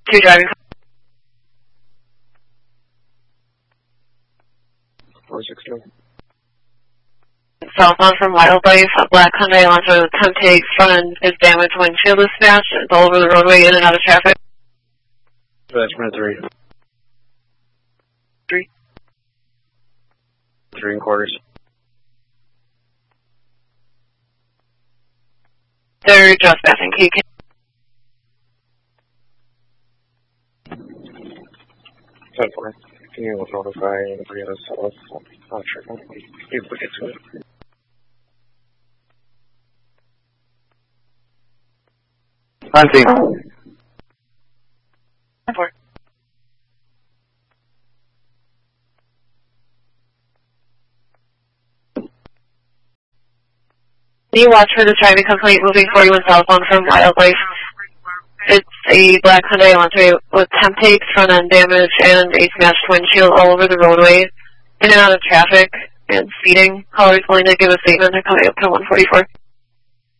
2 driving. 462. Southbound from Wildlife, a black Hyundai Elantra with 10 takes, front end is damaged, windshield is smashed, it's all over the roadway, in and out of traffic. Attachment 3. 3. 3 1/4. They're just passing KK. 10-4. Continue with notify anybody else south. Not sure if we'll be able to get to it. Hunting. 4. Can you watch for this driving complaint moving 41 southbound from Wildlife? It's a black Hyundai Elantra with 10 takes, front end damage, and a smashed windshield all over the roadway, in and out of traffic, and speeding. Caller's willing to give a statement. They're coming up to 144.